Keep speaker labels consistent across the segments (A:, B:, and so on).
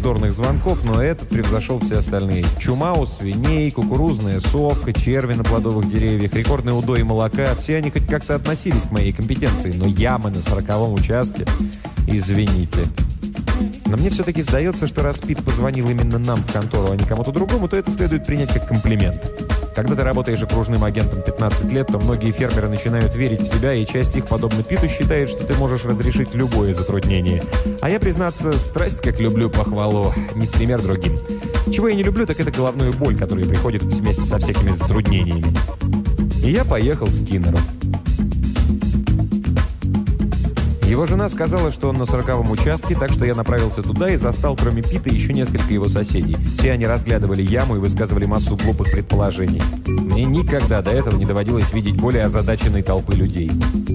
A: повторных звонков, но этот превзошел все остальные. Чума у свиней, кукурузная совка, черви на плодовых деревьях, рекордный удой молока. Все они хоть как-то относились к моей компетенции, но ямы на 40-м участке, извините. Но мне все-таки сдается, что раз Пит позвонил именно нам в контору, а не кому-то другому, то это следует принять как комплимент. Когда ты работаешь окружным агентом 15 лет, то многие фермеры начинают верить в себя, и часть их, подобно Питу, считает, что ты можешь разрешить любое затруднение. А я, признаться, страсть как люблю похвалу, не в пример другим. Чего я не люблю, так это головную боль, которая приходит вместе со всякими затруднениями. И я поехал с Киннером. Его жена сказала, что он на 40-м участке, так что я направился туда и застал, кроме Пита, еще несколько его соседей. Все они разглядывали яму и высказывали массу глупых предположений. Мне никогда до этого не доводилось видеть более озадаченной толпы людей.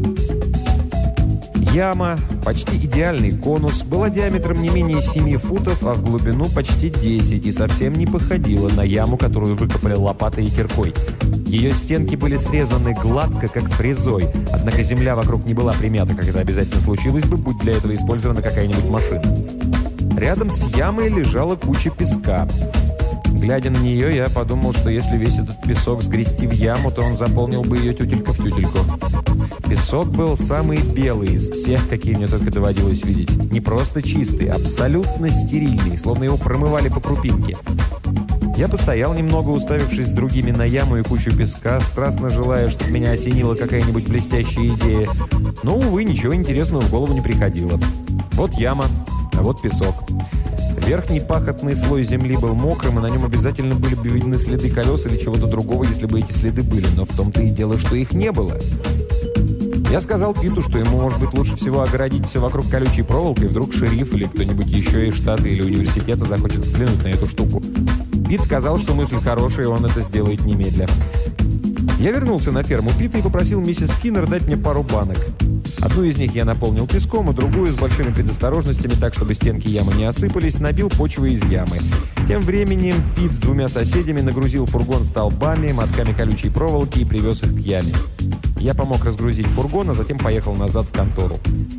A: Яма, почти идеальный конус, была диаметром не менее 7 футов, а в глубину почти 10, и совсем не походила на яму, которую выкопали лопатой и киркой. Ее стенки были срезаны гладко, как фрезой, однако земля вокруг не была примята, как это обязательно случилось бы, будь для этого использована какая-нибудь машина. Рядом с ямой лежала куча песка. Глядя на нее, я подумал, что если весь этот песок сгрести в яму, то он заполнил бы ее тютелька в тютельку. Песок был самый белый из всех, какие мне только доводилось видеть. Не просто чистый, абсолютно стерильный, словно его промывали по крупинке. Я постоял немного, уставившись с другими на яму и кучу песка, страстно желая, чтобы меня осенила какая-нибудь блестящая идея. Но, увы, ничего интересного в голову не приходило. Вот яма, а вот песок. Верхний пахотный слой земли был мокрым, и на нем обязательно были бы видны следы колес или чего-то другого, если бы эти следы были. Но в том-то и дело, что их не было. Я сказал Питу, что ему, может быть, лучше всего огородить все вокруг колючей проволокой, вдруг шериф или кто-нибудь еще из штата или университета захочет взглянуть на эту штуку. Пит сказал, что мысль хорошая, и он это сделает немедля. Я вернулся на ферму Пита и попросил миссис Скиннер дать мне пару банок. Одну из них я наполнил песком, а другую, с большими предосторожностями, так, чтобы стенки ямы не осыпались, набил почвой из ямы. Тем временем Пит с двумя соседями нагрузил фургон столбами, мотками колючей проволоки и привез их к яме. Я помог разгрузить фургон, а затем поехал назад в контору.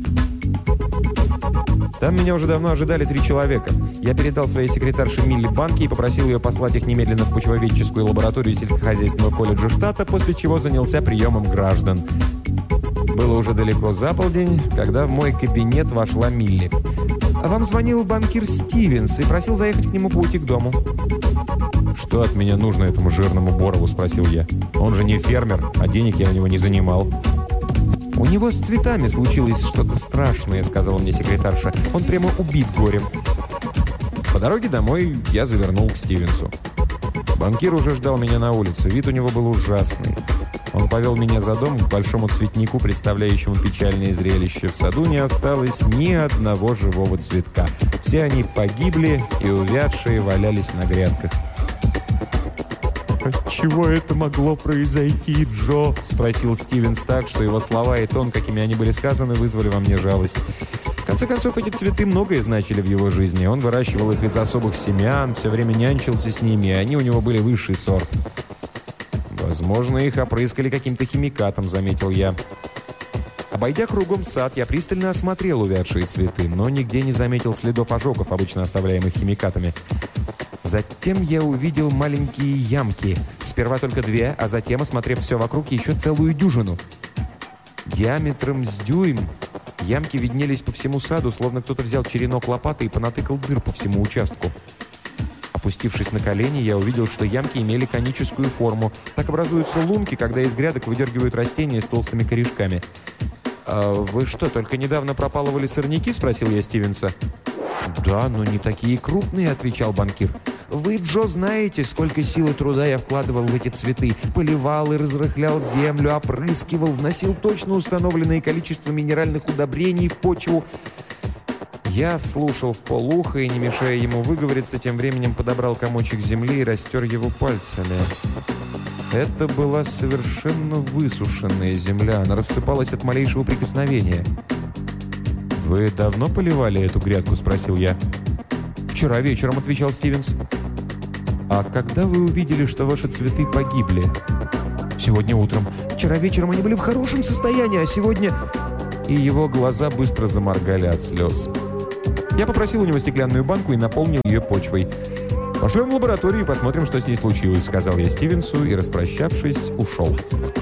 A: Там меня уже давно ожидали 3 человека. Я передал своей секретарше Милли банки и попросил ее послать их немедленно в почвоведческую лабораторию сельскохозяйственного колледжа штата, после чего занялся приемом граждан. Было уже далеко за полдень, когда в мой кабинет вошла Милли. «Вам звонил банкир Стивенс и просил заехать к нему по пути к дому». «Что от меня нужно этому жирному Борову?» – спросил я. «Он же не фермер, а денег я у него не занимал». «У него с цветами случилось что-то страшное», — сказала мне секретарша. «Он прямо убит горем». По дороге домой я завернул к Стивенсу. Банкир уже ждал меня на улице. Вид у него был ужасный. Он повел меня за дом к большому цветнику, представляющему печальное зрелище. В саду не осталось ни одного живого цветка. Все они погибли и увядшие валялись на грядках. «Отчего это могло произойти, Джо?» – спросил Стивенс так, что его слова и тон, какими они были сказаны, вызвали во мне жалость. В конце концов, эти цветы многое значили в его жизни. Он выращивал их из особых семян, все время нянчился с ними, и они у него были высший сорт. «Возможно, их опрыскали каким-то химикатом», – заметил я. Обойдя кругом сад, я пристально осмотрел увядшие цветы, но нигде не заметил следов ожогов, обычно оставляемых химикатами. Затем я увидел маленькие ямки. Сперва только 2, а затем, осмотрев все вокруг, еще целую дюжину. Диаметром с дюйм ямки виднелись по всему саду, словно кто-то взял черенок лопаты и понатыкал дыр по всему участку. Опустившись на колени, я увидел, что ямки имели коническую форму. Так образуются лунки, когда из грядок выдергивают растения с толстыми корешками. «Вы что, только недавно пропалывали сорняки?» – спросил я Стивенса. «Да, но не такие крупные», – отвечал банкир. «Вы, Джо, знаете, сколько сил и труда я вкладывал в эти цветы. Поливал и разрыхлял землю, опрыскивал, вносил точно установленное количество минеральных удобрений в почву». Я слушал вполуха и, не мешая ему выговориться, тем временем подобрал комочек земли и растер его пальцами. Это была совершенно высушенная земля. Она рассыпалась от малейшего прикосновения. «Вы давно поливали эту грядку?» – спросил я. «Вчера вечером», – отвечал Стивенс. «А когда вы увидели, что ваши цветы погибли?» «Сегодня утром. Вчера вечером они были в хорошем состоянии, а сегодня...» И его глаза быстро заморгали от слез. Я попросил у него стеклянную банку и наполнил ее почвой. «Пошлем в лабораторию и посмотрим, что с ней случилось», — сказал я Стивенсу и, распрощавшись, ушел.